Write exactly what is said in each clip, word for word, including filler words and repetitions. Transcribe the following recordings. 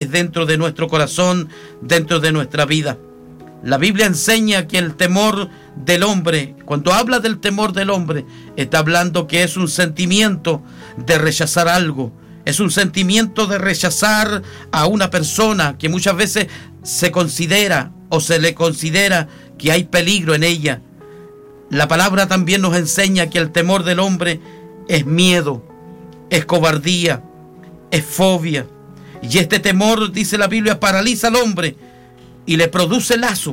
temores dentro de nuestro corazón, dentro de nuestra vida. La Biblia enseña que el temor del hombre, cuando habla del temor del hombre, está hablando que es un sentimiento de rechazar algo. Es un sentimiento de rechazar a una persona que muchas veces se considera o se le considera que hay peligro en ella. La palabra también nos enseña que el temor del hombre es miedo, es cobardía, es fobia. Y este temor, dice la Biblia, paraliza al hombre y le produce lazo.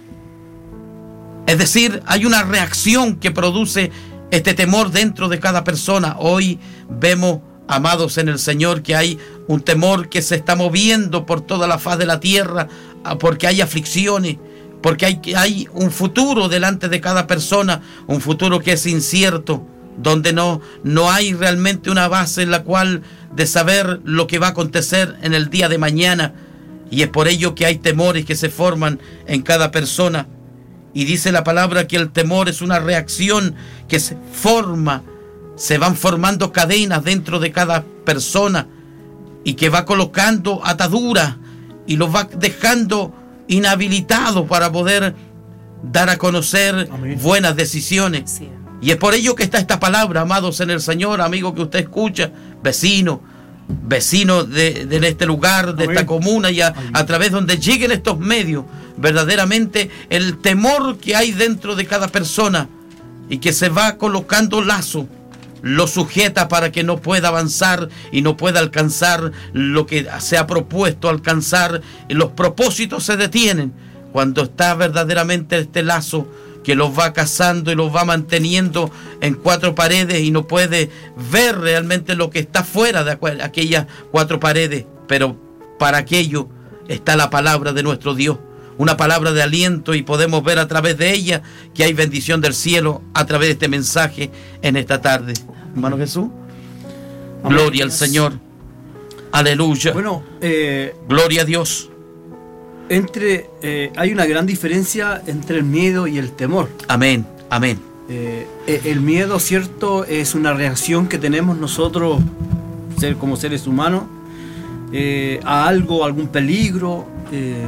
Es decir, hay una reacción que produce este temor dentro de cada persona. Hoy vemos, amados en el Señor, que hay un temor que se está moviendo por toda la faz de la tierra, porque hay aflicciones, porque hay, hay un futuro delante de cada persona, un futuro que es incierto, donde no, no hay realmente una base en la cual de saber lo que va a acontecer en el día de mañana. Y es por ello que hay temores que se forman en cada persona. Y dice la palabra que el temor es una reacción que se forma, se van formando cadenas dentro de cada persona y que va colocando ataduras y los va dejando inhabilitados para poder dar a conocer Amén. Buenas decisiones. Sí. Y es por ello que está esta palabra, amados en el Señor, amigo que usted escucha, vecino, vecino de, de este lugar, de Amén. Esta comuna, y a, a través donde lleguen estos medios, verdaderamente el temor que hay dentro de cada persona y que se va colocando lazo, lo sujeta para que no pueda avanzar y no pueda alcanzar lo que se ha propuesto alcanzar. Y los propósitos se detienen cuando está verdaderamente este lazo que los va cazando y los va manteniendo en cuatro paredes y no puede ver realmente lo que está fuera de aquellas cuatro paredes. Pero para aquello está la palabra de nuestro Dios, una palabra de aliento, y podemos ver a través de ella que hay bendición del cielo a través de este mensaje en esta tarde. Hermano Jesús, Amén. Gloria al Señor, aleluya. Bueno, eh, gloria a Dios. Entre eh, hay una gran diferencia entre el miedo y el temor. Amén, amén. Eh, el miedo, cierto, es una reacción que tenemos nosotros, ser como seres humanos, eh, a algo, algún peligro, eh,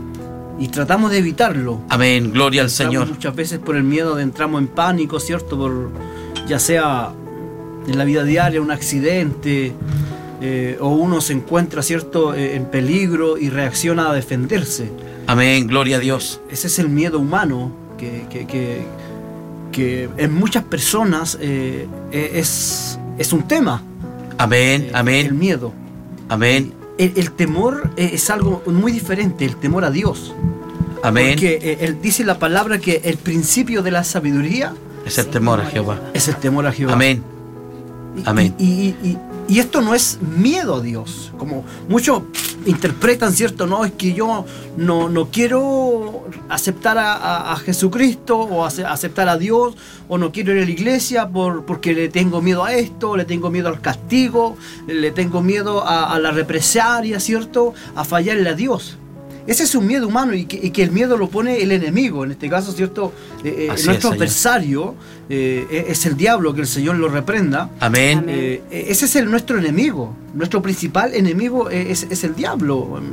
y tratamos de evitarlo. Amén, gloria al Señor. Muchas veces por el miedo entramos en pánico, cierto, por ya sea en la vida diaria un accidente, eh, o uno se encuentra, cierto, eh, en peligro y reacciona a defenderse. Amén, gloria a Dios. Ese es el miedo humano que, que, que, que en muchas personas eh, es, es un tema. Amén, eh, amén. El miedo. Amén. El, el temor es algo muy diferente, el temor a Dios. Amén. Porque eh, él dice la palabra que el principio de la sabiduría es el temor a Jehová. Es el temor a Jehová. Amén. Amén. Y, y, y, y esto no es miedo a Dios, como muchos interpretan, ¿cierto? No, es que yo no, no quiero aceptar a, a, a Jesucristo o a, a aceptar a Dios, o no quiero ir a la iglesia por, porque le tengo miedo a esto, le tengo miedo al castigo, le tengo miedo a, a la represalia, ¿cierto? A fallarle a Dios. Ese es un miedo humano, y que, y que el miedo lo pone el enemigo, en este caso, ¿cierto? Eh, eh, nuestro es, adversario eh, es el diablo, que el Señor lo reprenda. Amén. Eh, ese es el, nuestro enemigo, nuestro principal enemigo es, es el diablo.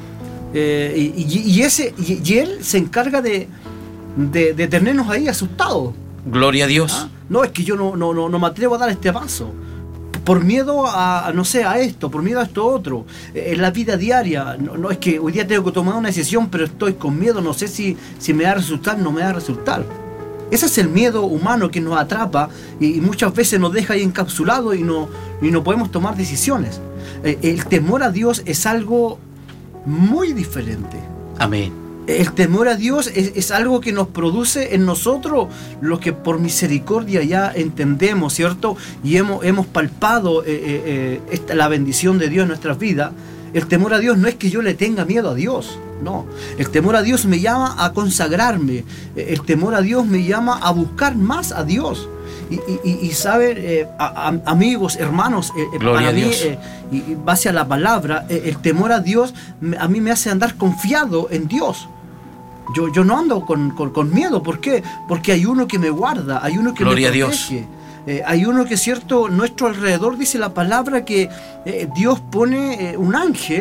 Eh, y, y, ese, y, y él se encarga de, de, de tenernos ahí asustados. Gloria a Dios. ¿Ah? No, es que yo no, no, no, no me atrevo a dar este paso. Por miedo a, no sé, a esto, por miedo a esto otro. En la vida diaria, no, no es que hoy día tengo que tomar una decisión, pero estoy con miedo, no sé si, si me va a resultar, no me va a resultar. Ese es el miedo humano que nos atrapa y, y muchas veces nos deja ahí encapsulados y no, y no podemos tomar decisiones. El, el temor a Dios es algo muy diferente. Amén. El temor a Dios es, es algo que nos produce en nosotros lo que por misericordia ya entendemos, ¿cierto? Y hemos, hemos palpado eh, eh, esta, la bendición de Dios en nuestras vidas. El temor a Dios no es que yo le tenga miedo a Dios, no. El temor a Dios me llama a consagrarme. El temor a Dios me llama a buscar más a Dios. Y, y, y saben, eh, a, a, amigos, hermanos, eh, para mí, eh, y, y base a la palabra, eh, el temor a Dios a mí me hace andar confiado en Dios. Yo, yo no ando con, con, con miedo. ¿Por qué? Porque hay uno que me guarda, hay uno que Gloria me protege. A Dios. Eh, hay uno que, cierto, nuestro alrededor dice la palabra que eh, Dios pone eh, un ángel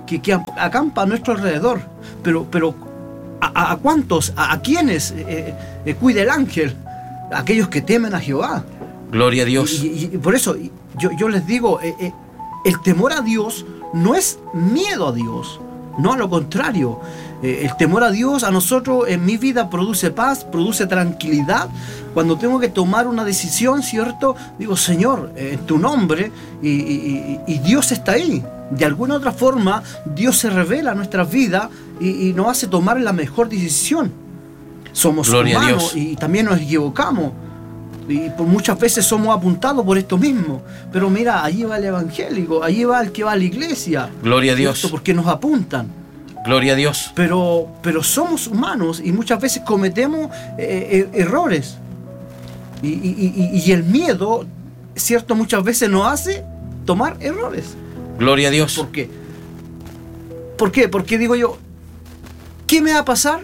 que, que acampa a nuestro alrededor. Pero, pero ¿a, a cuántos, a, a quiénes eh, eh, cuida el ángel? A aquellos que temen a Jehová. Gloria a Dios. Y, y, y por eso yo, yo les digo, eh, eh, el temor a Dios no es miedo a Dios. No, a lo contrario. Eh, el temor a Dios a nosotros en mi vida produce paz, produce tranquilidad. Cuando tengo que tomar una decisión, ¿cierto? Digo, Señor, eh, en tu nombre, y, y, y Dios está ahí. De alguna otra forma, Dios se revela en nuestras vidas y, y nos hace tomar la mejor decisión. Somos Gloria humanos y también nos equivocamos. Y por muchas veces somos apuntados por esto mismo. Pero mira, allí va el evangélico, allí va el que va a la iglesia. Gloria a Dios. Porque nos apuntan. Gloria a Dios. Pero, pero somos humanos y muchas veces cometemos eh, eh, errores. Y, y, y, y el miedo, cierto, muchas veces nos hace tomar errores. Gloria a Dios. ¿Por qué? ¿Por qué? Porque digo yo, ¿qué me va a pasar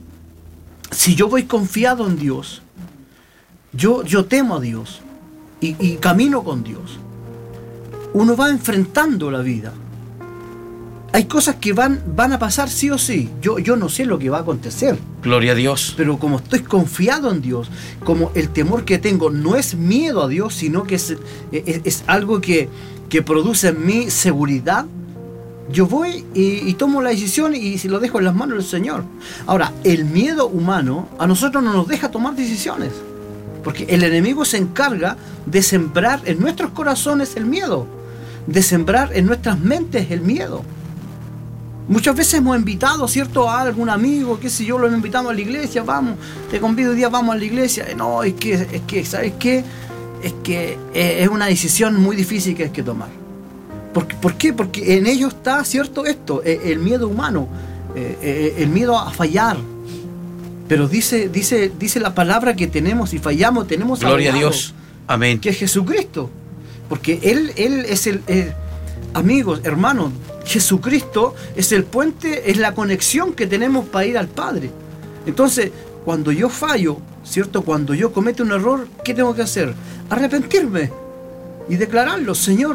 si yo voy confiado en Dios? Yo, yo temo a Dios y, y camino con Dios. Uno va enfrentando la vida. Hay cosas que van, van a pasar sí o sí. Yo, yo no sé lo que va a acontecer. Gloria a Dios. Pero como estoy confiado en Dios, como el temor que tengo no es miedo a Dios, sino que es, es, es algo que, que produce en mí seguridad, yo voy y, y tomo la decisión y lo dejo en las manos del Señor. Ahora, el miedo humano a nosotros no nos deja tomar decisiones. Porque el enemigo se encarga de sembrar en nuestros corazones el miedo, de sembrar en nuestras mentes el miedo. Muchas veces hemos invitado, ¿cierto?, a algún amigo, qué sé yo, lo invitamos a la iglesia, vamos, te convido hoy día, vamos a la iglesia. No, es que, es que, ¿sabes qué? Es que es una decisión muy difícil que hay que tomar. ¿Por, ¿Por qué? Porque en ello está, ¿cierto?, esto, el miedo humano, el miedo a fallar. Pero dice, dice, dice la palabra que tenemos, si fallamos, tenemos Gloria a Dios. Amén. Que es Jesucristo. Porque Él, Él es el, el... Amigos, hermanos, Jesucristo es el puente, es la conexión que tenemos para ir al Padre. Entonces, cuando yo fallo, ¿cierto? Cuando yo cometo un error, ¿qué tengo que hacer? Arrepentirme y declararlo. Señor,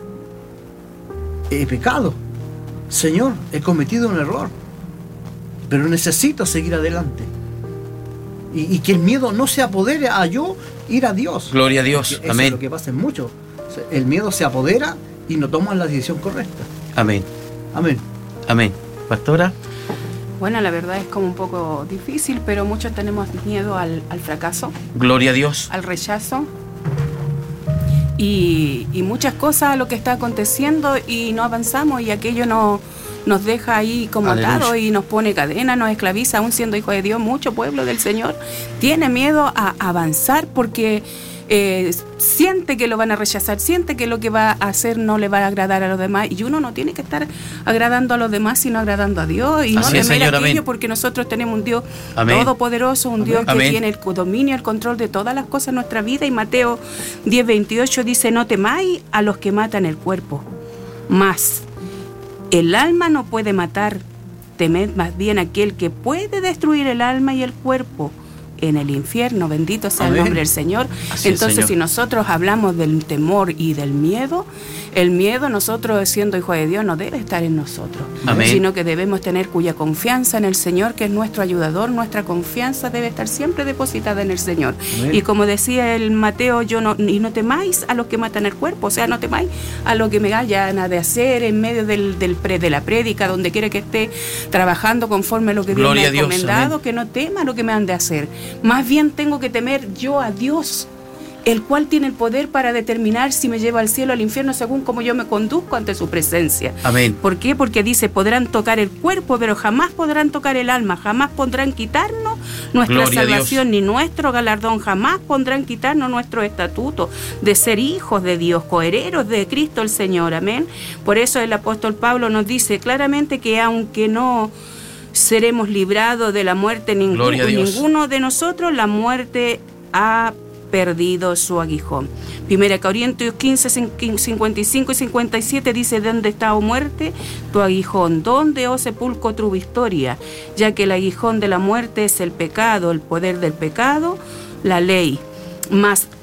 he pecado. Señor, he cometido un error. Pero necesito seguir adelante. Y, y que el miedo no se apodere a yo ir a Dios. Gloria a Dios. Eso Amén. Es lo que pasa en mucho. El miedo se apodera y no toma la decisión correcta. Amén. Amén. Amén. Pastora. Bueno, la verdad es como un poco difícil, pero muchos tenemos miedo al, al fracaso. Gloria a Dios. Al rechazo. Y, y muchas cosas a lo que está aconteciendo y no avanzamos y aquello no, nos deja ahí como atados y nos pone cadena, nos esclaviza, aún siendo hijo de Dios. Mucho pueblo del Señor tiene miedo a avanzar porque eh, siente que lo van a rechazar, siente que lo que va a hacer no le va a agradar a los demás, y uno no tiene que estar agradando a los demás sino agradando a Dios y Así no es, temer Señor, aquello, amén. porque nosotros tenemos un Dios Amén. todopoderoso, un Amén. Dios que Amén. tiene el dominio, el control de todas las cosas en nuestra vida. Y Mateo diez veintiocho dice: no temáis a los que matan el cuerpo, mas el alma no puede matar, temed más bien aquel que puede destruir el alma y el cuerpo en el infierno. Bendito sea Amén. el nombre del Señor. Así es, Entonces, Señor. si nosotros hablamos del temor y del miedo, el miedo, nosotros siendo hijos de Dios, no debe estar en nosotros, Amén. sino que debemos tener cuya confianza en el Señor, que es nuestro ayudador. Nuestra confianza debe estar siempre depositada en el Señor. Amén. Y como decía el Mateo, yo no, y no temáis a los que matan el cuerpo, o sea, no temáis a lo que me vayan a de hacer en medio del, del pre, de la prédica, donde quiera que esté trabajando conforme a lo que Dios Gloria me a ha Dios, encomendado, amén. que no tema lo que me han de hacer. Más bien tengo que temer yo a Dios, el cual tiene el poder para determinar si me lleva al cielo o al infierno según como yo me conduzco ante su presencia. Amén. ¿Por qué? Porque dice, podrán tocar el cuerpo, pero jamás podrán tocar el alma, jamás podrán quitarnos nuestra Gloria a salvación, ni nuestro galardón, jamás podrán quitarnos nuestro estatuto de ser hijos de Dios, coherederos de Cristo el Señor. Amén. Por eso el apóstol Pablo nos dice claramente que aunque no seremos librados de la muerte, ninguno, Gloria a Dios. ninguno de nosotros, la muerte ha perdido su aguijón. Primera Corintios quince, cincuenta y cinco y cincuenta y siete dice: ¿dónde está, oh muerte, tu aguijón? ¿Dónde, oh sepulcro, tu victoria? Ya que el aguijón de la muerte es el pecado, el poder del pecado, la ley. Mas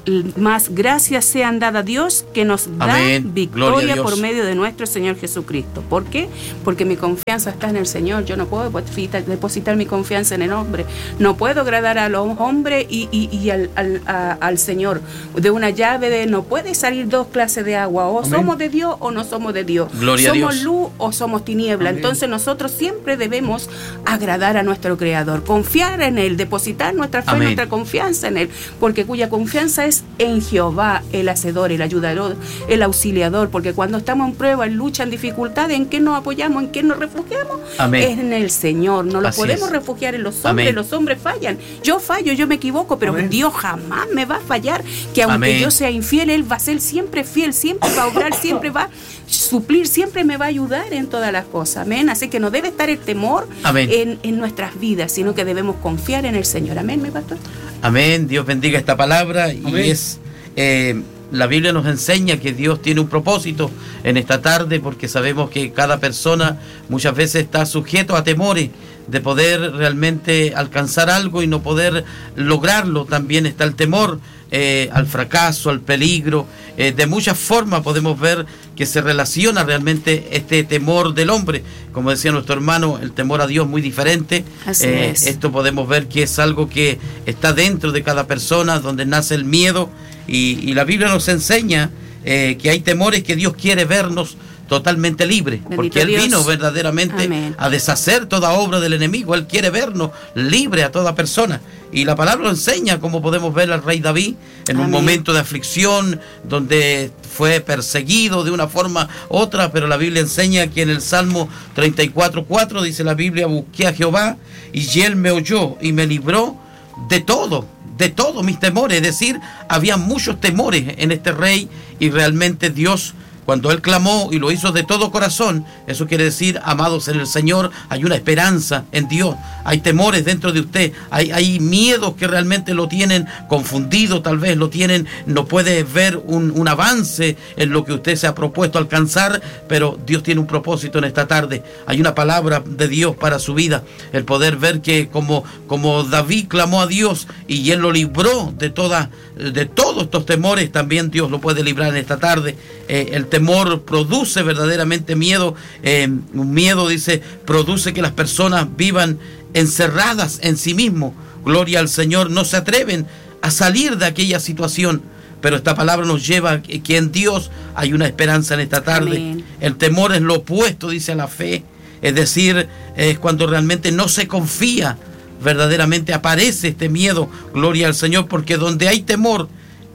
más gracias sean dadas a Dios que nos da Amén. victoria por medio de nuestro Señor Jesucristo. ¿Por qué? Porque mi confianza está en el Señor. Yo no puedo depositar mi confianza en el hombre. No puedo agradar a los hombres y, y, y al, al, a, al Señor. De una llave de no puede salir dos clases de agua. O Amén. Somos de Dios o no somos de Dios. Gloria somos a Dios. Luz o somos tiniebla. Amén. Entonces nosotros siempre debemos agradar a nuestro Creador, confiar en Él, depositar nuestra fe, Amén. Nuestra confianza en Él, porque cuya confianza es en Jehová, el hacedor, el ayudador, el auxiliador, porque cuando estamos en prueba, en lucha, en dificultad, ¿en qué nos apoyamos? ¿En qué nos refugiamos? Amén. Es en el Señor. No lo Así podemos es. refugiar en los hombres. Amén. Los hombres fallan. Yo fallo, yo me equivoco, pero Amén. Dios jamás me va a fallar. Que aunque Amén. Yo sea infiel, Él va a ser siempre fiel, siempre va a obrar, siempre va a suplir, siempre me va a ayudar en todas las cosas. Amén. Así que no debe estar el temor en, en nuestras vidas, sino que debemos confiar en el Señor. Amén, mi pastor. Amén. Dios bendiga esta palabra. Amén. Y es eh, la Biblia nos enseña que Dios tiene un propósito en esta tarde, porque sabemos que cada persona muchas veces está sujeto a temores de poder realmente alcanzar algo y no poder lograrlo. También está el temor eh, al fracaso, al peligro. Eh, de muchas formas podemos ver que se relaciona realmente este temor del hombre. Como decía nuestro hermano, el temor a Dios muy diferente. Así eh, es. Esto podemos ver que es algo que está dentro de cada persona, donde nace el miedo. Y, y la Biblia nos enseña eh, que hay temores que Dios quiere vernos totalmente libre, Bendito porque Él Dios. vino verdaderamente Amén. a deshacer toda obra del enemigo. Él quiere vernos libre a toda persona, y la palabra lo enseña, como podemos ver al rey David en Amén. Un momento de aflicción donde fue perseguido de una forma u otra, pero la Biblia enseña que en el Salmo treinta y cuatro cuatro dice la Biblia: busqué a Jehová y Él me oyó y me libró de todo, de todos mis temores. Es decir, había muchos temores en este rey, y realmente Dios, cuando él clamó y lo hizo de todo corazón, eso quiere decir, amados en el Señor, hay una esperanza en Dios. Hay temores dentro de usted, hay, hay miedos que realmente lo tienen confundido, tal vez lo tienen, no puede ver un, un avance en lo que usted se ha propuesto alcanzar, pero Dios tiene un propósito en esta tarde. Hay una palabra de Dios para su vida, el poder ver que como, como David clamó a Dios y él lo libró de toda, de todos estos temores, también Dios lo puede librar en esta tarde. Eh, el temor produce verdaderamente miedo. Eh, un miedo, dice, produce que las personas vivan encerradas en sí mismos. Gloria al Señor, no se atreven a salir de aquella situación. Pero esta palabra nos lleva a que en Dios hay una esperanza en esta tarde. Amén. El temor es lo opuesto, dice, a la fe. Es decir, es cuando realmente no se confía. Verdaderamente aparece este miedo. Gloria al Señor, porque donde hay temor,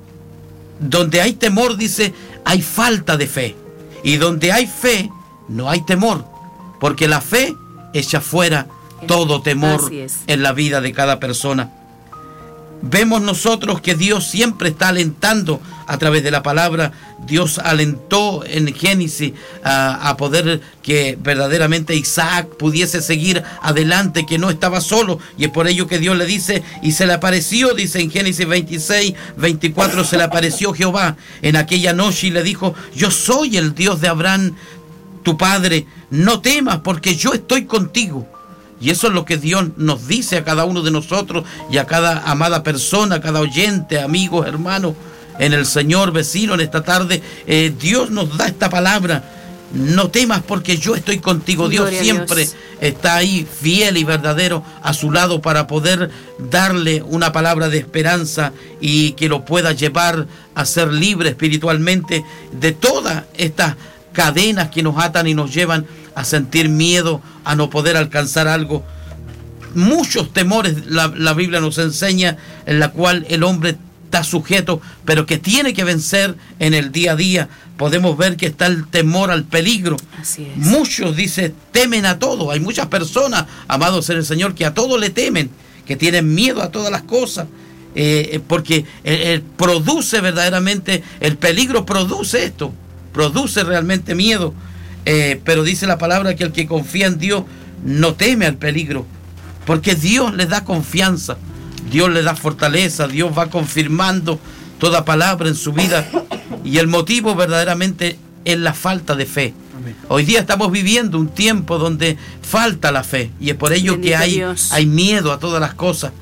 donde hay temor, dice, hay falta de fe. Y donde hay fe, no hay temor, porque la fe echa fuera todo temor en la vida de cada persona. Vemos nosotros que Dios siempre está alentando a través de la palabra. Dios alentó en Génesis a, a poder que verdaderamente Isaac pudiese seguir adelante, que no estaba solo, y es por ello que Dios le dice, y se le apareció, dice en Génesis veintiséis, veinticuatro, se le apareció Jehová en aquella noche y le dijo: yo soy el Dios de Abraham, tu padre, no temas, porque yo estoy contigo. Y eso es lo que Dios nos dice a cada uno de nosotros y a cada amada persona, a cada oyente, amigos, hermanos, en el Señor, vecino, en esta tarde. Eh, Dios nos da esta palabra: no temas, porque yo estoy contigo. Dios siempre Dios. Está ahí, fiel y verdadero, a su lado, para poder darle una palabra de esperanza y que lo pueda llevar a ser libre espiritualmente de todas estas cadenas que nos atan y nos llevan a sentir miedo, a no poder alcanzar algo. Muchos temores la, la Biblia nos enseña, en la cual el hombre está sujeto, pero que tiene que vencer en el día a día. Podemos ver que está el temor al peligro. Así es. Muchos, dice, temen a todo. Hay muchas personas, amados en el Señor, que a todo le temen, que tienen miedo a todas las cosas. Eh, porque eh, eh, produce verdaderamente, el peligro produce esto, produce realmente miedo. Eh, pero dice la palabra que el que confía en Dios no teme al peligro, porque Dios le da confianza, Dios le da fortaleza, Dios va confirmando toda palabra en su vida, y el motivo verdaderamente es la falta de fe. Amén. Hoy día estamos viviendo un tiempo donde falta la fe, y es por ello Bendito que hay, hay miedo a todas las cosas.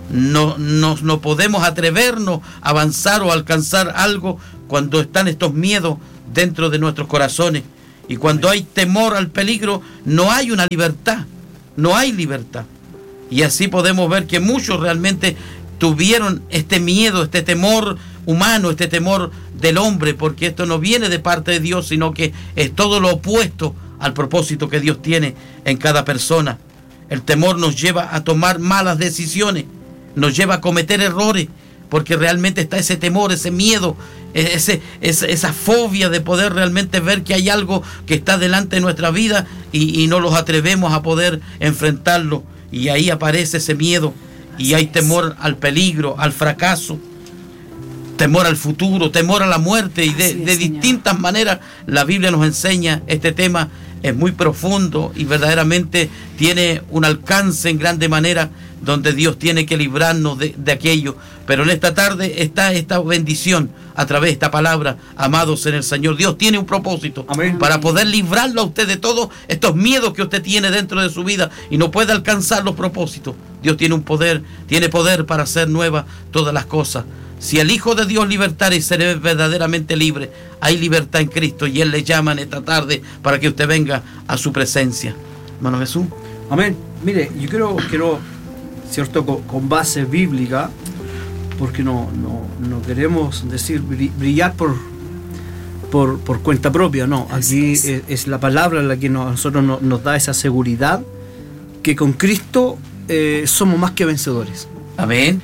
no, no, no podemos atrevernos a avanzar o alcanzar algo cuando están estos miedos dentro de nuestros corazones. Y cuando hay temor al peligro, no hay una libertad, no hay libertad. Y así podemos ver que muchos realmente tuvieron este miedo, este temor humano, este temor del hombre, porque esto no viene de parte de Dios, sino que es todo lo opuesto al propósito que Dios tiene en cada persona. El temor nos lleva a tomar malas decisiones, nos lleva a cometer errores, porque realmente está ese temor, ese miedo, ese, esa, esa fobia de poder realmente ver que hay algo que está delante de nuestra vida y, y no los atrevemos a poder enfrentarlo. Y ahí aparece ese miedo y hay temor al peligro, al fracaso, temor al futuro, temor a la muerte. Y de, de distintas maneras la Biblia nos enseña este tema. Es muy profundo y verdaderamente tiene un alcance en grande manera donde Dios tiene que librarnos de, de aquello. Pero en esta tarde está esta bendición a través de esta palabra, amados en el Señor. Dios tiene un propósito. Amén. Para poder librarlo a usted de todos estos miedos que usted tiene dentro de su vida y no puede alcanzar los propósitos. Dios tiene un poder, tiene poder para hacer nuevas todas las cosas. Si el Hijo de Dios libertare y seré verdaderamente libre, hay libertad en Cristo y Él le llama en esta tarde para que usted venga a su presencia. Hermano Jesús. Amén. Mire, yo quiero, quiero cierto, con, con base bíblica, porque no, no, no queremos decir brillar por, por, por cuenta propia, no. Aquí es, es la palabra la que nos, a nosotros nos, nos da esa seguridad que con Cristo eh, somos más que vencedores. Amén.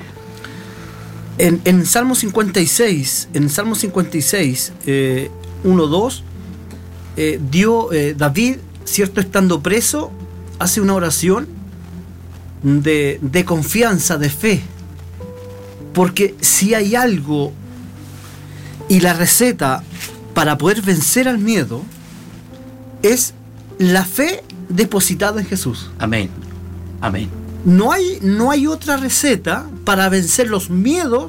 En, en Salmo cincuenta y seis, en Salmo cincuenta y seis, eh, uno, dos, eh, dio, eh, David, cierto, estando preso, hace una oración de, de confianza, de fe. Porque si hay algo y la receta para poder vencer al miedo, es la fe depositada en Jesús. Amén. Amén. No hay, no hay otra receta para vencer los miedos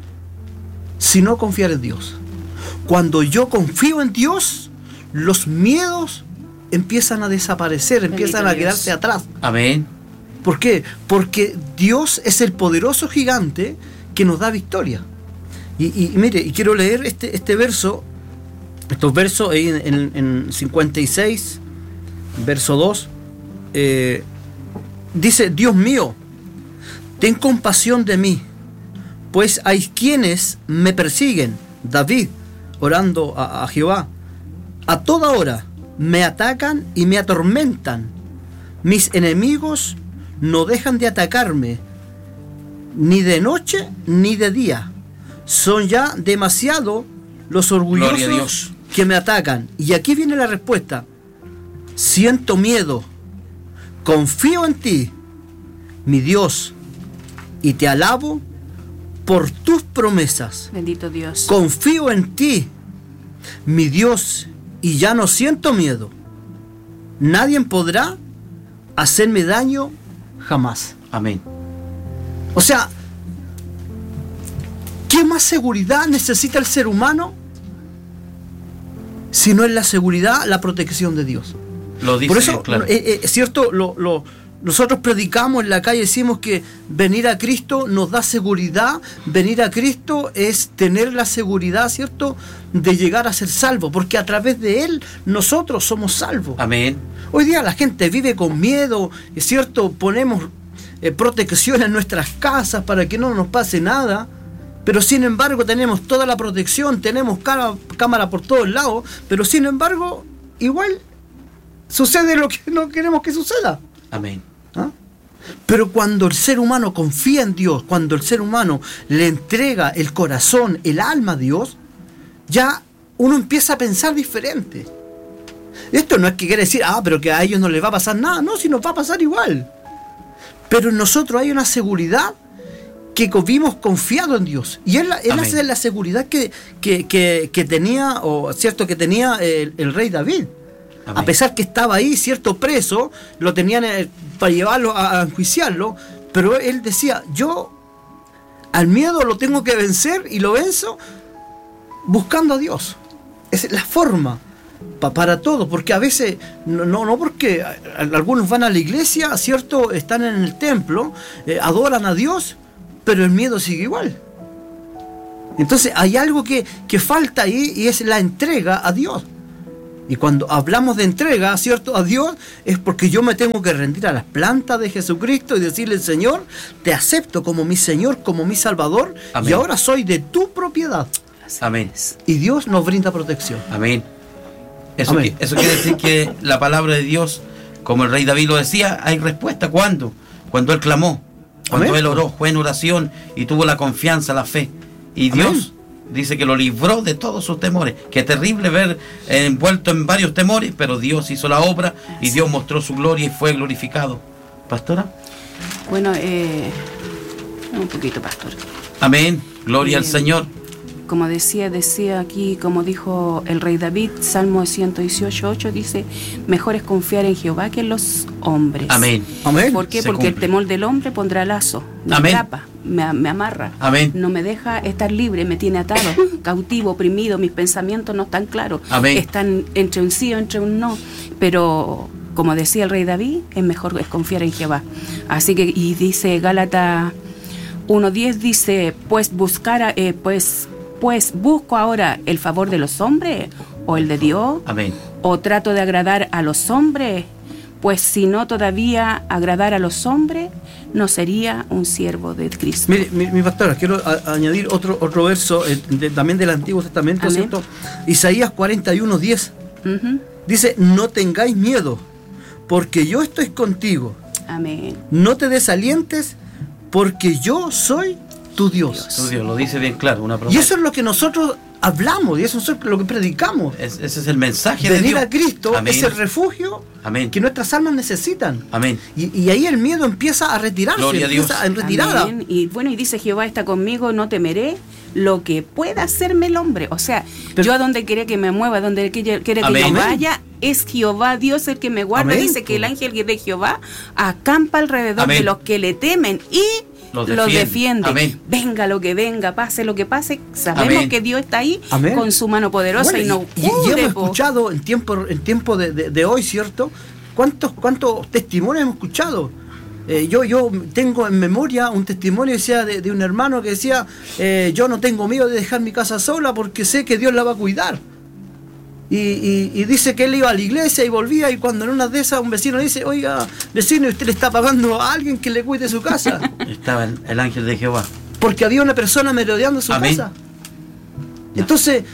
sino confiar en Dios. Cuando yo confío en Dios, los miedos empiezan a desaparecer, Bendito empiezan a quedarse Dios. atrás. Amén. ¿Por qué? Porque Dios es el poderoso gigante que nos da victoria. Y, y, y mire, y quiero leer este, este verso, estos versos ahí en, en, en cincuenta y seis, verso dos, eh, dice: Dios mío, ten compasión de mí, pues hay quienes me persiguen. David, orando a, a Jehová, a toda hora me atacan y me atormentan. Mis enemigos no dejan de atacarme, ni de noche ni de día. Son ya demasiado los orgullosos que me atacan. Y aquí viene la respuesta: siento miedo, confío en ti, mi Dios, y te alabo por tus promesas. Bendito Dios. Confío en ti, mi Dios, y ya no siento miedo. Nadie podrá hacerme daño jamás. Amén. O sea, ¿qué más seguridad necesita el ser humano si no es la seguridad, la protección de Dios? Lo dice. Por eso, bien, claro. eh, eh, cierto, lo, lo, nosotros predicamos en la calle, decimos que venir a Cristo nos da seguridad. Venir a Cristo es tener la seguridad, ¿cierto?, de llegar a ser salvo, porque a través de Él nosotros somos salvos. Amén. Hoy día la gente vive con miedo, es cierto, ponemos eh, protección en nuestras casas para que no nos pase nada, pero sin embargo tenemos toda la protección, tenemos cara, cámara por todos lados, pero sin embargo igual sucede lo que no queremos que suceda. Amén. ¿Ah? Pero cuando el ser humano confía en Dios, cuando el ser humano le entrega el corazón, el alma a Dios, ya uno empieza a pensar diferente. Esto no es que quiere decir, ah, pero que a ellos no les va a pasar nada. No, si nos va a pasar igual. Pero en nosotros hay una seguridad que vimos confiado en Dios. Y él, él hace la seguridad que, que, que, que tenía, o cierto, que tenía el, el rey David. Amén. A pesar que estaba ahí, cierto, preso, lo tenían eh, para llevarlo a, a enjuiciarlo, pero él decía, yo al miedo lo tengo que vencer y lo venzo buscando a Dios. Esa es la forma pa, para todos, porque a veces, no, no, no porque algunos van a la iglesia, cierto, están en el templo, eh, adoran a Dios, pero el miedo sigue igual. Entonces hay algo que, que falta ahí, y es la entrega a Dios. Y cuando hablamos de entrega, ¿cierto?, a Dios, es porque yo me tengo que rendir a las plantas de Jesucristo y decirle: Señor, te acepto como mi Señor, como mi Salvador. Amén. Y ahora soy de tu propiedad. Amén. Y Dios nos brinda protección. Amén. Eso, Amén. Eso quiere decir que la palabra de Dios, como el rey David lo decía, hay respuesta. ¿Cuándo? Cuando él clamó, cuando Amén. Él oró, fue en oración y tuvo la confianza, la fe. Y Dios Amén. Dice que lo libró de todos sus temores. Qué terrible ver eh, envuelto en varios temores, pero Dios hizo la obra y Dios mostró su gloria y fue glorificado. ¿Pastora? Bueno, eh, un poquito, pastor. Amén. Gloria eh, al Señor. Como decía, decía aquí, como dijo el rey David, Salmo ciento dieciocho, ocho, dice: mejor es confiar en Jehová que en los hombres. Amén. Amén. ¿Por qué? Se Porque cumple. El temor del hombre pondrá lazo, me Amén. atrapa, me, me amarra, Amén. No me deja estar libre, me tiene atado, cautivo, oprimido, mis pensamientos no están claros, Amén. Están entre un sí o entre un no, pero como decía el rey David, es mejor es confiar en Jehová. Así que, y dice Gálatas uno diez, dice: pues buscar, eh, pues Pues busco ahora el favor de los hombres o el de Dios. Amén. O trato de agradar a los hombres, pues si no todavía agradar a los hombres, no sería un siervo de Cristo. Mire, mi, mi pastora, quiero a, añadir otro otro verso eh, de, también del Antiguo Testamento, Amén. ¿Cierto? Isaías cuarenta y uno diez. Uh-huh. Dice: no tengáis miedo, porque yo estoy contigo. Amén. No te desalientes, porque yo soy tu Dios. Tu Dios, lo dice bien claro, una promesa. Y eso es lo que nosotros hablamos, y eso es lo que predicamos. Es, ese es el mensaje Venir de Dios. a Cristo. Amén. Es el refugio. Amén. Que nuestras almas necesitan. Amén. Y, y ahí el miedo empieza a retirarse. Gloria empieza a Dios. En retirada. Amén. Y bueno, y dice: Jehová está conmigo, no temeré lo que pueda hacerme el hombre. O sea, Pero, yo a donde quiere que me mueva, donde quiere que Amén. yo vaya, es Jehová Dios el que me guarda. Amén. Dice que el ángel de Jehová acampa alrededor Amén. de los que le temen y los defiende. Los defiende. Amén. Venga lo que venga, pase lo que pase, sabemos Amén. que Dios está ahí Amén. Con su mano poderosa. Bueno, y no y, y hemos escuchado en tiempo, en tiempo de, de, de hoy, ¿cierto? ¿Cuántos, cuántos testimonios hemos escuchado? Eh, yo, yo tengo en memoria un testimonio decía, de, de un hermano que decía: eh, yo no tengo miedo de dejar mi casa sola porque sé que Dios la va a cuidar. Y, y, y dice que él iba a la iglesia y volvía, y cuando en una de esas un vecino le dice: oiga, vecino, ¿usted le está pagando a alguien que le cuide su casa? Estaba el, el ángel de Jehová. Porque había una persona merodeando su Amén. casa. Entonces,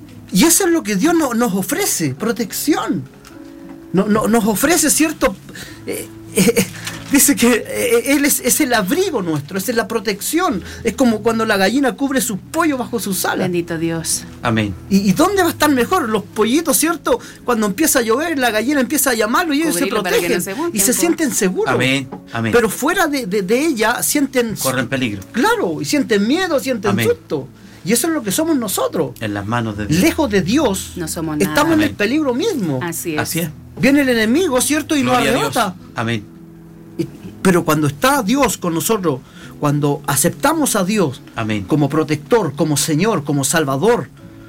y eso es lo que Dios no, nos ofrece, protección. No, no, nos ofrece cierto... Eh, eh, dice que eh, Él es, es el abrigo nuestro, es la protección. Es como cuando la gallina cubre sus pollos bajo sus alas. Bendito Dios. Amén. ¿Y, ¿Y dónde va a estar mejor? Los pollitos, ¿cierto? Cuando empieza a llover, la gallina empieza a llamarlo y ellos se protegen. No se y se sienten seguros. Amén. Amén. Pero fuera de, de, de ella sienten... Corren peligro. Claro, y sienten miedo, sienten Amén. susto. Y eso es lo que somos nosotros. En las manos de Dios. Lejos de Dios, no somos nada. Estamos Amén. en el peligro mismo. Así es. Así es. Viene el enemigo, ¿cierto? Y Gloria nos arrebata. Amén. Y, pero cuando está Dios con nosotros, cuando aceptamos a Dios Amén. como protector, como Señor, como Salvador,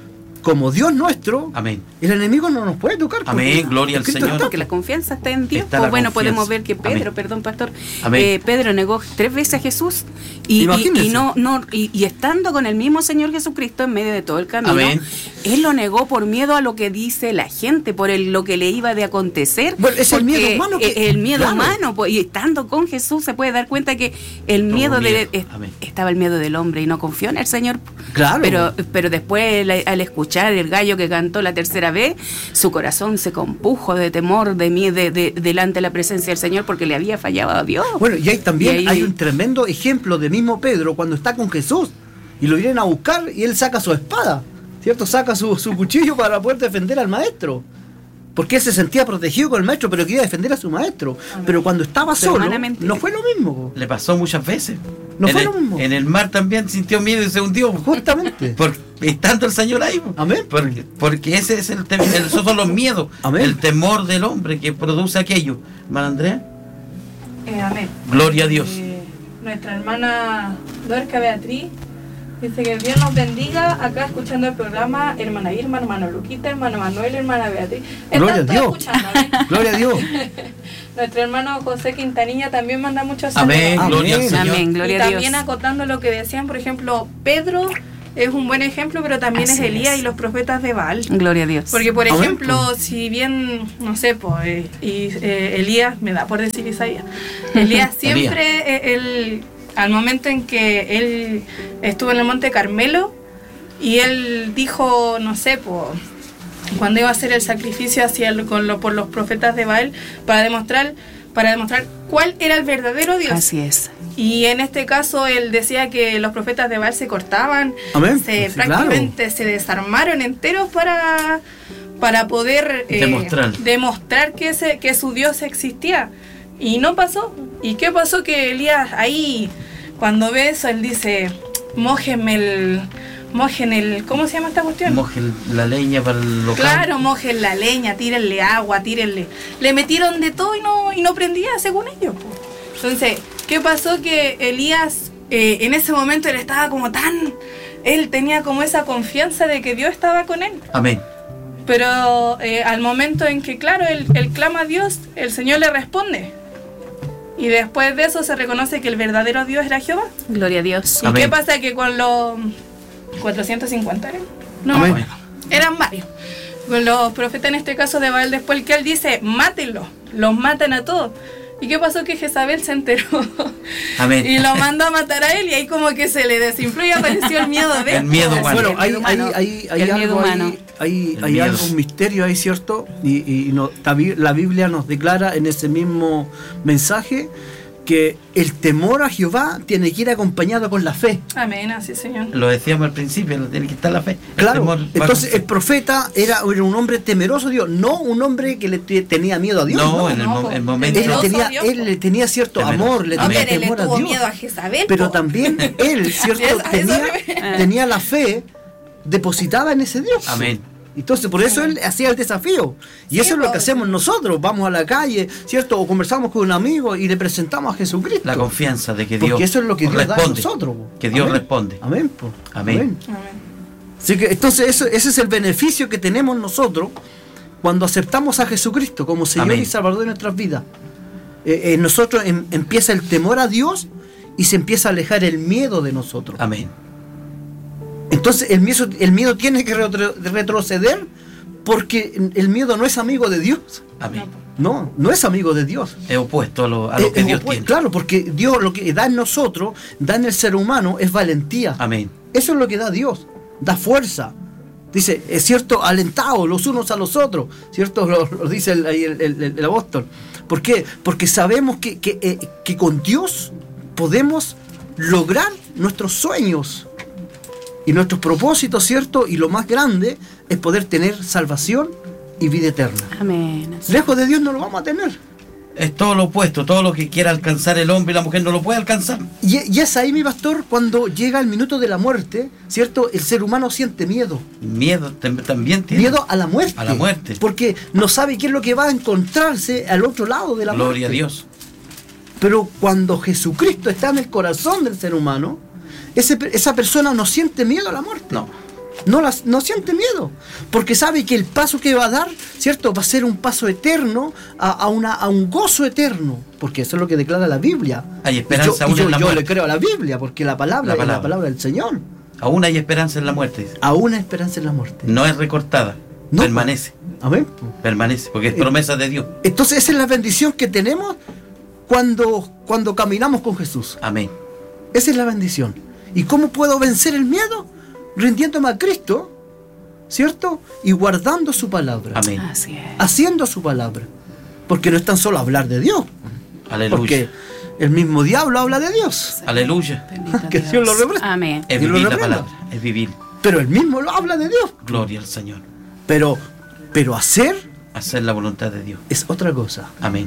como Dios nuestro, Amén. El enemigo no nos puede tocar. Amén, gloria al Señor. Porque la confianza está en Dios. Está Pues la bueno, confianza. podemos ver que Pedro, Amén. perdón, pastor, Amén. eh, Pedro negó tres veces a Jesús y, y, y no, no y, y estando con el mismo Señor Jesucristo en medio de todo el camino, Amén. él lo negó por miedo a lo que dice la gente, por el, lo que le iba de acontecer. Bueno, es el miedo humano. Que, el miedo claro. humano, pues, y estando con Jesús se puede dar cuenta que el Todo miedo, miedo. de es, estaba el miedo del hombre y no confió en el Señor. Claro. Pero, pero después al, al escuchar el gallo que cantó la tercera vez, su corazón se compujo de temor, de miedo, de, de, delante de la presencia del Señor, porque le había fallado a Dios. Bueno, y ahí también y ahí, hay un tremendo ejemplo de mismo Pedro cuando está con Jesús y lo vienen a buscar y él saca su espada, ¿cierto? Saca su, su cuchillo para poder defender al maestro. Porque él se sentía protegido con el maestro, pero quería defender a su maestro. Amén. Pero cuando estaba pero solo, no fue lo mismo. Le pasó muchas veces. No en fue el, lo mismo. En el mar también sintió miedo y se hundió. Justamente. Por, estando el Señor ahí. Amén. Porque, porque ese es el, tem, el esos son los miedos. Amén. El temor del hombre que produce aquello. Hermana Andrea. Eh, amén. Gloria a Dios. Eh, nuestra hermana Dorca Beatriz Dice que Dios nos bendiga, acá escuchando el programa, hermana Irma, hermano Luquita, hermano Manuel, hermana Beatriz. Gloria a Dios. Escuchando, ¿eh? Gloria a Dios. Nuestro hermano José Quintanilla también manda muchos saludos. Amén, gloria al Señor. Amén, gloria y a Dios. también acotando lo que decían, por ejemplo, Pedro es un buen ejemplo, pero también Así es Elías es. y los profetas de Baal. Gloria a Dios. Porque, por Amén, ejemplo, pues. si bien, no sé, pues, eh, y, eh, Elías, me da por decir Isaías, Elías siempre, eh, él, al momento en que él estuvo en el Monte Carmelo, y él dijo, no sé, pues, cuando iba a hacer el sacrificio hacia el, con lo, por los profetas de Baal, para demostrar, para demostrar cuál era el verdadero Dios. Así es. Y en este caso él decía que los profetas de Baal se cortaban, Amén. se Sí, prácticamente se desarmaron enteros para, para poder eh, Demostrar. demostrar que, ese, que su Dios existía. Y no pasó. ¿Y qué pasó? Que Elías ahí, cuando ve eso, él dice, mójenme el... Mojen el... ¿Cómo se llama esta cuestión? Mojen la leña para el local. Claro, mojen la leña, tírenle agua, tírenle... Le metieron de todo y no, y no prendía, según ellos. Po. Entonces, ¿qué pasó? Que Elías, eh, en ese momento él estaba como tan... Él tenía como esa confianza de que Dios estaba con él. Amén. Pero eh, al momento en que, claro, él, él clama a Dios, el Señor le responde. Y después de eso se reconoce que el verdadero Dios era Jehová. Gloria a Dios. ¿Y Amén. qué pasa? Que con los cuatrocientos cincuenta eran, no, Amén. me acuerdo. Eran varios. Con los profetas, en este caso de Baal, después que él dice, mátenlos, los matan a todos. ¿Y qué pasó? Que Jezabel se enteró Amén. y lo mandó a matar a él, y ahí como que se le desinfló y apareció el miedo de él. El miedo humano. Bueno, hay, El miedo hay, humano. hay, hay El miedo algo humano. ahí, hay, El hay miedo. algo, un misterio ahí, ¿cierto? Y, y no, la Biblia nos declara en ese mismo mensaje que el temor a Jehová tiene que ir acompañado con la fe. Amén, así Señor. Lo decíamos al principio, tiene que estar la fe. El Claro, temor va entonces con- el profeta era, era un hombre temeroso de Dios, no un hombre que le te- tenía miedo a Dios. No, no. en el, no, mo- po. el momento. Él, le Temeroso tenía, a Dios, él po. le tenía cierto Temeroso. amor, le No, tenía pero él le temor a tuvo Dios. miedo a Jezabel. Pero po. también él, ¿cierto? Eso- eso tenía, me- tenía la fe depositada en ese Dios. Amén. Entonces, por eso él hacía el desafío. Y Sí, eso es lo que pues. hacemos nosotros. Vamos a la calle, ¿cierto? O conversamos con un amigo y le presentamos a Jesucristo. La confianza de que Dios Porque eso es lo que Dios da a responde. nosotros. Que Dios Amén. responde. Amén. po. Amén. Amén. Así que entonces eso, ese es el beneficio que tenemos nosotros cuando aceptamos a Jesucristo como Señor Amén. y Salvador de nuestras vidas. Eh, en nosotros em- empieza el temor a Dios y se empieza a alejar el miedo de nosotros. Amén. Entonces el miedo, el miedo tiene que retro- retroceder porque el miedo no es amigo de Dios. Amén. No, no es amigo de Dios. Es opuesto a lo, a lo Eh, que eh, Dios pues, tiene. Claro, porque Dios lo que da en nosotros, da en el ser humano, es valentía. Amén. Eso es lo que da Dios, da fuerza. Dice, es cierto, alentados los unos a los otros, ¿cierto? Lo, lo dice el, ahí el, el- el apóstol. ¿Por qué? Porque sabemos que, que, eh, que con Dios podemos lograr nuestros sueños y nuestros propósitos, ¿cierto? Y lo más grande es poder tener salvación y vida eterna. Amén. Lejos de Dios no lo vamos a tener. Es todo lo opuesto. Todo lo que quiera alcanzar el hombre y la mujer no lo puede alcanzar. Y, y es ahí, mi pastor, cuando llega el minuto de la muerte, ¿cierto? El ser humano siente miedo. Miedo tem- también tiene. Miedo a la muerte. A la muerte. Porque no sabe qué es lo que va a encontrarse al otro lado de la muerte. Gloria a Dios. Pero cuando Jesucristo está en el corazón del ser humano, ese, esa persona no siente miedo a la muerte. No. No, las, no siente miedo, porque sabe que el paso que va a dar, ¿cierto? Va a ser un paso eterno a, a, una, a un gozo eterno, porque eso es lo que declara la Biblia. Hay esperanza Y yo, aún y yo, en la yo muerte. le creo a la Biblia, porque la palabra, La es palabra. la palabra del Señor. Aún hay esperanza en la muerte. dice. Aún hay esperanza en la muerte. No es recortada. No. Permanece. Amén. Permanece. Porque es promesa de Dios. Entonces esa es la bendición que tenemos cuando, cuando caminamos con Jesús. Amén. Esa es la bendición. ¿Y cómo puedo vencer el miedo? Rindiéndome a Cristo, ¿cierto? Y guardando su palabra. Amén. Así es. Haciendo su palabra. Porque no es tan solo hablar de Dios. Aleluya. Porque el mismo diablo habla de Dios. Aleluya. Bendito Que Dios lo reprenda. Amén. Es Y lo vivir la reprenda. palabra. Es vivir. Pero el mismo lo habla de Dios. Gloria al Señor. Pero, pero hacer Hacer la voluntad de Dios. es otra cosa. Amén.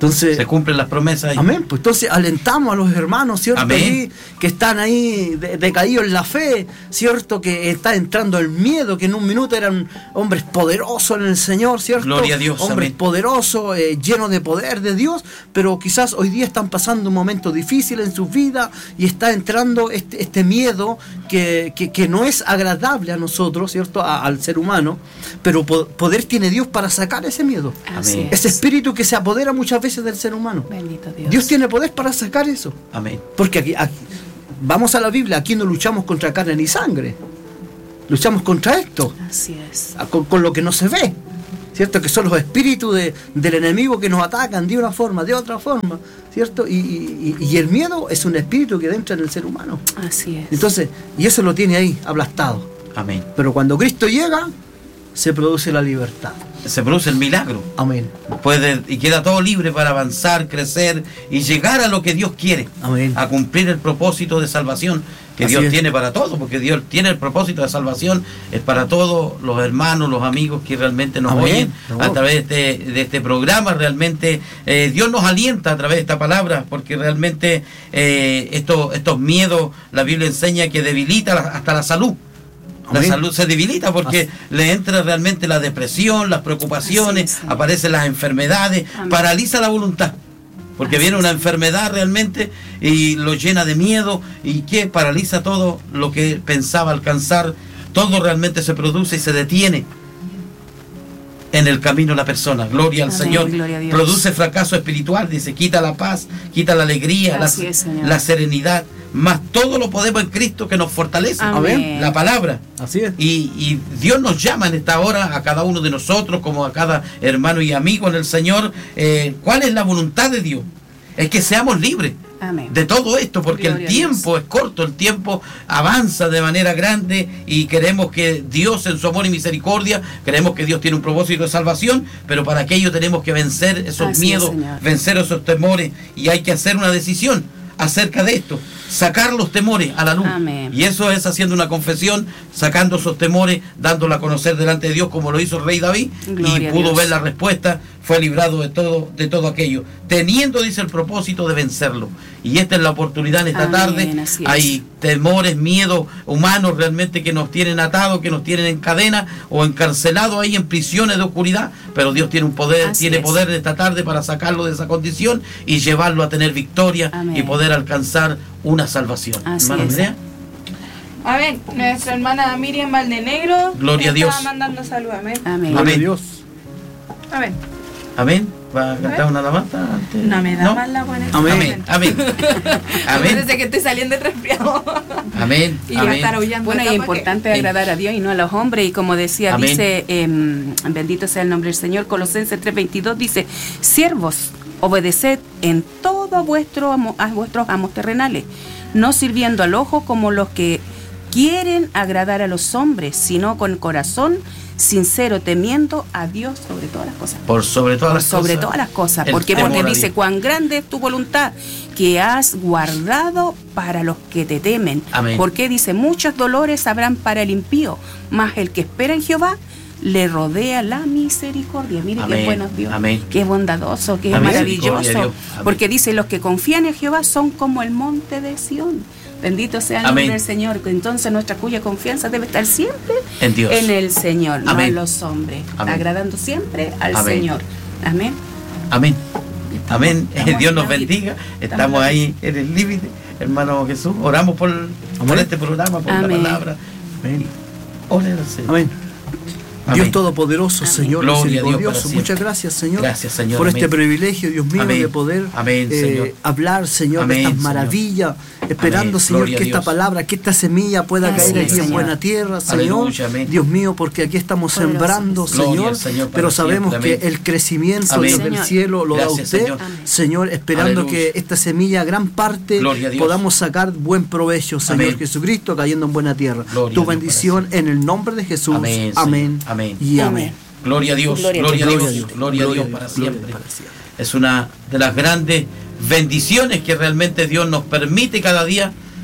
Entonces, se cumplen las promesas ahí. Amén. Pues entonces alentamos a los hermanos, ¿cierto? Amén. Ahí, que están ahí de, decaídos en la fe, ¿cierto? Que está entrando el miedo, que en un minuto eran hombres poderosos en el Señor, ¿cierto? Gloria a Dios. Hombres amén. poderosos, eh, llenos de poder de Dios, pero quizás hoy día están pasando un momento difícil en sus vidas y está entrando este, este miedo que, que, que no es agradable a nosotros, ¿cierto? A, al ser humano, pero po- poder tiene Dios para sacar ese miedo. Así Ese es. espíritu que se apodera muchas veces del ser humano. Bendito Dios. Dios tiene poder para sacar eso. Amén. Porque aquí, aquí- vamos a la Biblia, aquí no luchamos contra carne ni sangre. Luchamos contra esto, Así es. con, con lo que no se ve. ¿Cierto? Que son los espíritus de, del enemigo que nos atacan de una forma, de otra forma. ¿Cierto? Y, y, y el miedo es un espíritu que entra en el ser humano. Así es. Entonces, y eso lo tiene ahí, aplastado. Amén. Pero cuando Cristo llega, se produce la libertad. Se produce el milagro. Amén. Puede, y queda todo libre para avanzar, crecer y llegar a lo que Dios quiere. Amén. A cumplir el propósito de salvación que Así Dios es. tiene para todos, porque Dios tiene el propósito de salvación, es para todos los hermanos, los amigos que realmente nos Amén. oyen No. a través de este, de este programa. Realmente eh, Dios nos alienta a través de esta palabra, porque realmente eh, estos, estos miedos, la Biblia enseña que debilita la- hasta la salud. La Amén. salud se debilita porque le entra realmente la depresión, las preocupaciones, Así es, Señor. aparecen las enfermedades, Amén. paraliza la voluntad. Porque Así viene una es. enfermedad realmente y lo llena de miedo y que paraliza todo lo que pensaba alcanzar. Todo realmente se produce y se detiene en el camino de la persona. Gloria al Amén, Señor. gloria a Dios. Produce fracaso espiritual, dice, quita la paz, quita la alegría, la, Así es, Señor. la serenidad. Más todo lo podemos en Cristo que nos fortalece. Amén. La palabra. Así es. Y, y Dios nos llama en esta hora a cada uno de nosotros, como a cada hermano y amigo en el Señor. Eh, ¿Cuál es la voluntad de Dios? Es que seamos libres Amén. de todo esto, porque Gloria el a tiempo es corto, el tiempo avanza de manera grande y queremos que Dios en su amor y misericordia, queremos que Dios tiene un propósito de salvación, pero para aquello tenemos que vencer esos Así es, miedos, Señor. vencer esos temores y hay que hacer una decisión acerca de esto, sacar los temores a la luz. Amén. Y eso es haciendo una confesión, sacando esos temores, dándola a conocer delante de Dios como lo hizo el rey David Gloria y a pudo Dios. ver la respuesta, fue librado de todo, de todo aquello, teniendo, dice, el propósito de vencerlo. Y esta es la oportunidad en esta Amén, tarde. así es. Hay temores, miedos humanos realmente que nos tienen atados, que nos tienen en cadena o encarcelados ahí en prisiones de oscuridad, pero Dios tiene un poder, Así tiene es. poder en esta tarde para sacarlo de esa condición y llevarlo a tener victoria Amén. y poder alcanzar una salvación. Así Hermano es. Andrea. Amén. Nuestra hermana Miriam Valdenegro. Gloria a nos Dios. estaba mandando salud. Amén. Amén. Gloria a Amén. Dios. Amén. Amén. ¿Va a cantar una alabanza antes? No me da ¿No? más la buena. Amén. Amén. Amén. Parece que estoy saliendo de resfriado. Amén. Y va a Amén. estar aullando. Bueno, y acá es para que- importante Sí. agradar a Dios y no a los hombres. Y como decía, Amén. dice, em, bendito sea el nombre del Señor, Colosenses tres veintidós dice, siervos, obedeced en todo a, vuestro amo- a vuestros amos terrenales, no sirviendo al ojo como los que quieren agradar a los hombres, sino con corazón sincero, temiendo a Dios sobre todas las cosas. Por sobre todas Por las sobre cosas. todas las cosas. el ¿Por qué? temor Porque a dice, Dios. cuán grande es tu voluntad que has guardado para los que te temen. Amén. Porque dice, muchos dolores habrán para el impío, mas el que espera en Jehová le rodea la misericordia. Mire Amén. qué bueno es Dios, Amén. qué bondadoso, qué Amén. maravilloso. Misericordia de Dios. Amén. Porque dice, los que confían en Jehová son como el monte de Sión. Bendito sea el nombre Amén. del Señor. Entonces nuestra cuya confianza debe estar siempre En Dios. en el Señor, no Amén. en los hombres. Amén. Agradando siempre al Amén. Señor. Amén. Amén. Estamos- Amén. estamos Dios nos en la vida. bendiga. Estamos Estamos en la ahí en el límite. Hermano Jesús, oramos por, por este programa, por Amén. la palabra. Amén. Oren al Señor. Amén. Amén. Dios Todopoderoso, Amén. Señor Gloria a Dios para misericordioso, siempre. muchas gracias, Señor, Gracias, Señor. por Amén. este privilegio, Dios mío, Amén. de poder Amén, eh, Señor. hablar, Señor, Amén, de estas Señor. maravillas, esperando, Amén. Señor, Gloria a que esta Dios. palabra, que esta semilla pueda Así caer es, aquí en Señor. buena tierra, Señor. Aleluya, amén. Dios mío, porque aquí estamos Poderoso sembrando, Jesús. Gloria Señor, al Señor para pero sabemos siempre, que amén. el crecimiento, Amén. Dios del Señor. cielo lo Gracias, da usted, Señor. Amén. Señor, esperando Aleluya. que esta semilla, gran parte, Gloria a Dios. podamos sacar buen provecho, Señor Amén. Jesucristo, cayendo en buena tierra. Gloria a Tu Dios bendición en el nombre de Jesús. Amén, Señor. Amén. Amén. Y amén. Amén. Gloria a Dios, Gloria gloria, a a Dios. Dios, gloria a Dios para Gloria siempre. para siempre. Es una de las grandes bendiciones que realmente Dios nos permite cada día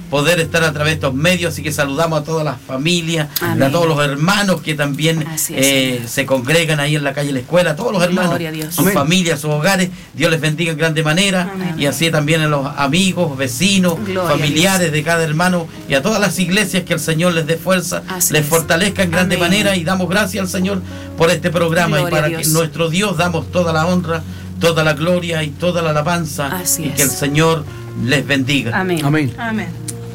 poder estar a través de estos medios, así que saludamos a todas las familias, Amén. A todos los hermanos que también es, eh, se congregan ahí en la calle de la escuela, a todos los hermanos, sus Amén. Familias, sus hogares, Dios les bendiga en grande manera, Amén. Y así también a los amigos, vecinos, Gloria familiares de cada hermano y a todas las iglesias, que el Señor les dé fuerza, así les es. Fortalezca en grande Amén. Manera, y damos gracias al Señor por este programa. Gloria y para que nuestro Dios damos toda la honra, toda la gloria y toda la alabanza, así y es. Que el Señor les bendiga. Amén. Amén. Amén.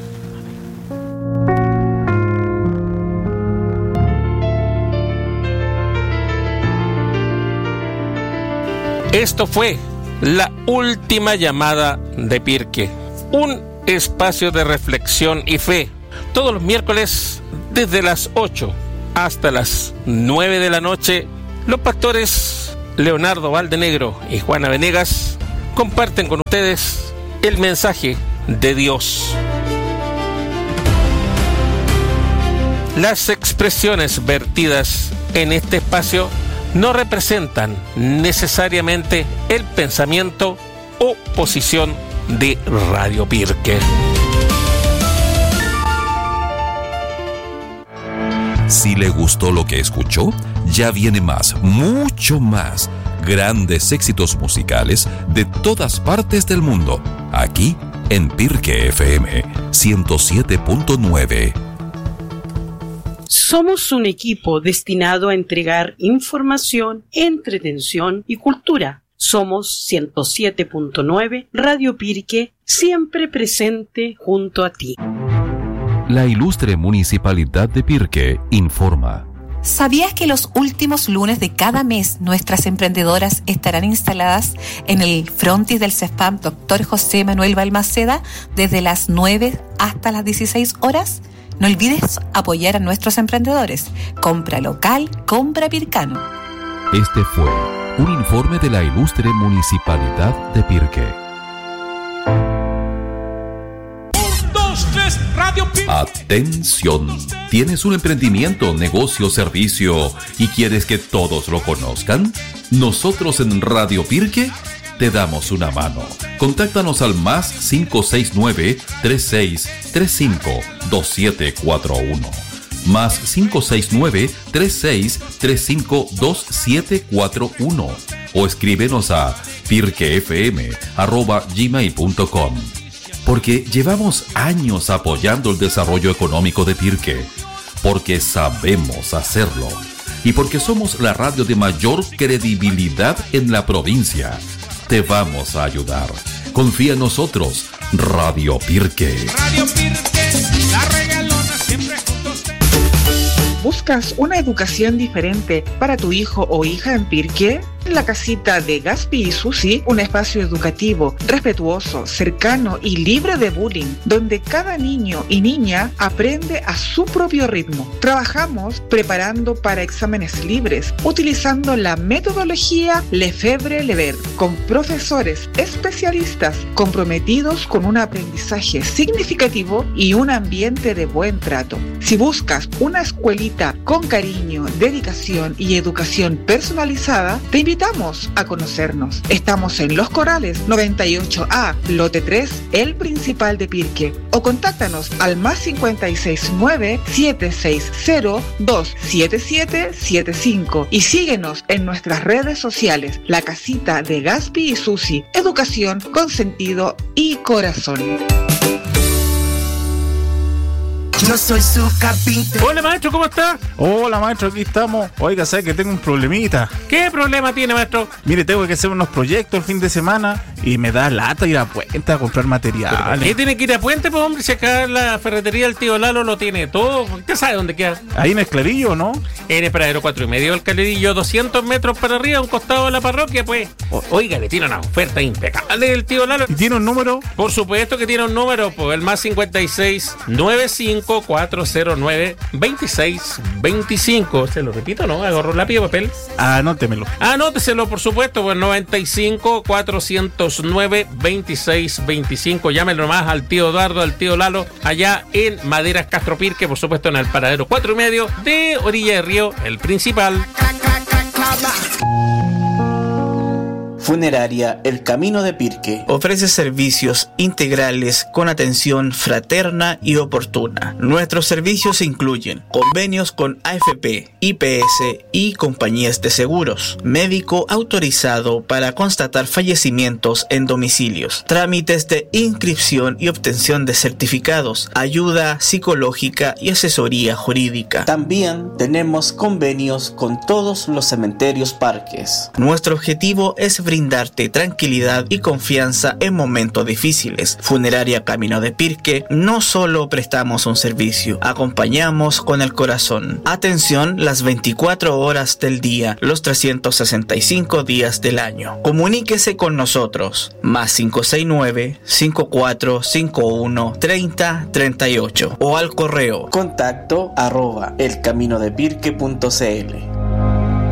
Esto fue la última llamada de Pirque, un espacio de reflexión y fe, todos los miércoles desde las ocho hasta las nueve de la noche. Los pastores Leonardo Valdenegro y Juana Venegas comparten con ustedes el mensaje de Dios. Las expresiones vertidas en este espacio no representan necesariamente el pensamiento o posición de Radio Pirque. Si le gustó lo que escuchó, ya viene más, mucho más. Grandes éxitos musicales de todas partes del mundo, aquí en Pirque F M ciento siete punto nueve. Somos un equipo destinado a entregar información, entretención y cultura. Somos ciento siete punto nueve Radio Pirque, siempre presente junto a ti. La ilustre Municipalidad de Pirque informa. ¿Sabías que los últimos lunes de cada mes nuestras emprendedoras estarán instaladas en el frontis del CESPAM doctor José Manuel Balmaceda desde las nueve hasta las dieciséis horas? No olvides apoyar a nuestros emprendedores. Compra local, compra pircano. Este fue un informe de la ilustre Municipalidad de Pirque. Atención, ¿tienes un emprendimiento, negocio, servicio y quieres que todos lo conozcan? Nosotros en Radio Pirque te damos una mano. Contáctanos al más cinco seis nueve, tres seis tres cinco, dos siete cuatro uno. Más cinco seis nueve, tres seis tres cinco, dos siete cuatro uno. O escríbenos a pirquefm arroba gmail punto com. Porque llevamos años apoyando el desarrollo económico de Pirque, porque sabemos hacerlo y porque somos la radio de mayor credibilidad en la provincia. Te vamos a ayudar. Confía en nosotros, Radio Pirque. Radio Pirque, la regalona siempre juntos. ¿Buscas una educación diferente para tu hijo o hija en Pirque? La casita de Gaspi y Susi, un espacio educativo, respetuoso, cercano y libre de bullying, donde cada niño y niña aprende a su propio ritmo. Trabajamos preparando para exámenes libres, utilizando la metodología Lefebvre-Lever, con profesores especialistas comprometidos con un aprendizaje significativo y un ambiente de buen trato. Si buscas una escuelita con cariño, dedicación y educación personalizada, te invito Invitamos a conocernos. Estamos en Los Corrales noventa y ocho A, lote tres, el principal de Pirque. O contáctanos al más cinco seis nueve, siete seis cero, dos siete siete siete cinco y síguenos en nuestras redes sociales. La casita de Gaspi y Susi. Educación con sentido y corazón. Yo soy su capitán. Hola maestro, ¿cómo está? Hola maestro, aquí estamos. Oiga, ¿sabe que tengo un problemita? ¿Qué problema tiene, maestro? Mire, tengo que hacer unos proyectos el fin de semana y me da lata ir a Puente a comprar materiales. ¿Qué tiene que ir a Puente, pues hombre? Si acá la ferretería del tío Lalo lo tiene todo. ¿Usted sabe dónde queda? Ahí en el Clarillo, ¿no? En el paradero cuatro y medio del Clarillo, doscientos metros para arriba, a un costado de la parroquia, pues. O, oiga, le tiene una oferta impecable del tío Lalo. ¿Y tiene un número? Por supuesto que tiene un número, pues el más cincuenta y seis, noventa y cinco, cuatrocientos nueve, veintiséis veinticinco. ¿Se lo repito, no? Agarro lápiz y papel. Anótemelo. Anóteselo, por supuesto, pues noventa y cinco, cuatrocientos nueve, veintiséis veinticinco. Llámenlo más al tío Eduardo, al tío Lalo, allá en Maderas Castro Pirque, por supuesto en el paradero cuatro y medio de Orilla de Río, el principal. Funeraria El Camino de Pirque. Ofrece servicios integrales con atención fraterna y oportuna. Nuestros servicios incluyen convenios con A F P, I P S y compañías de seguros, médico autorizado para constatar fallecimientos en domicilios, trámites de inscripción y obtención de certificados, ayuda psicológica y asesoría jurídica. También tenemos convenios con todos los cementerios parques. Nuestro objetivo es brindarte tranquilidad y confianza en momentos difíciles. Funeraria Camino de Pirque, no solo prestamos un servicio, acompañamos con el corazón. Atención las veinticuatro horas del día, los trescientos sesenta y cinco días del año. Comuníquese con nosotros, más cinco seis nueve, cinco cuatro cinco uno, treinta treinta y ocho o al correo contacto arroba elcaminodepirque punto cl.